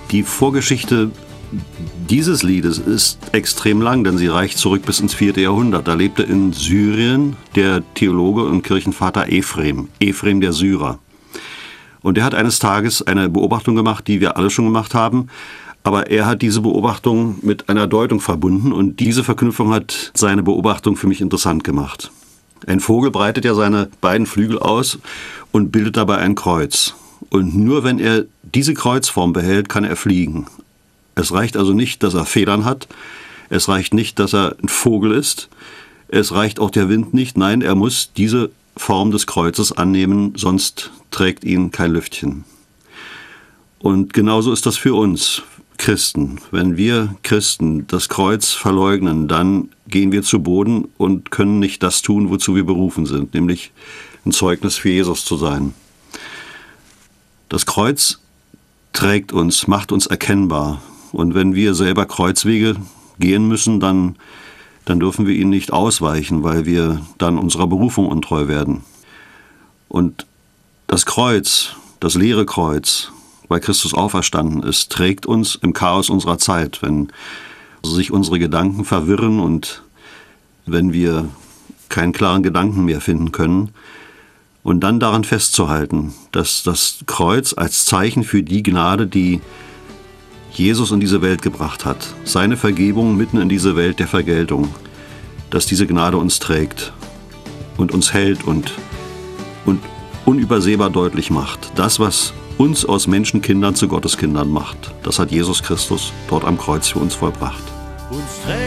Die Vorgeschichte dieses Liedes ist extrem lang, denn sie reicht zurück bis ins 4. Jahrhundert. Da lebte in Syrien der Theologe und Kirchenvater Ephrem der Syrer. Und er hat eines Tages eine Beobachtung gemacht, die wir alle schon gemacht haben, aber er hat diese Beobachtung mit einer Deutung verbunden und diese Verknüpfung hat seine Beobachtung für mich interessant gemacht. Ein Vogel breitet ja seine beiden Flügel aus und bildet dabei ein Kreuz. Und nur wenn er diese Kreuzform behält, kann er fliegen. Es reicht also nicht, dass er Federn hat. Es reicht nicht, dass er ein Vogel ist. Es reicht auch der Wind nicht. Nein, er muss diese Form des Kreuzes annehmen, sonst trägt ihn kein Lüftchen. Und genauso ist das für uns Christen. Wenn wir Christen das Kreuz verleugnen, dann gehen wir zu Boden und können nicht das tun, wozu wir berufen sind, nämlich ein Zeugnis für Jesus zu sein. Das Kreuz trägt uns, macht uns erkennbar. Und wenn wir selber Kreuzwege gehen müssen, dann dürfen wir ihnen nicht ausweichen, weil wir dann unserer Berufung untreu werden. Und das Kreuz, das leere Kreuz, weil Christus auferstanden ist, trägt uns im Chaos unserer Zeit, wenn sich unsere Gedanken verwirren und wenn wir keinen klaren Gedanken mehr finden können. Und dann daran festzuhalten, dass das Kreuz als Zeichen für die Gnade, die Jesus in diese Welt gebracht hat, seine Vergebung mitten in diese Welt der Vergeltung, dass diese Gnade uns trägt und uns hält und unübersehbar deutlich macht. Das, was uns aus Menschenkindern zu Gotteskindern macht, das hat Jesus Christus dort am Kreuz für uns vollbracht. Uns trägt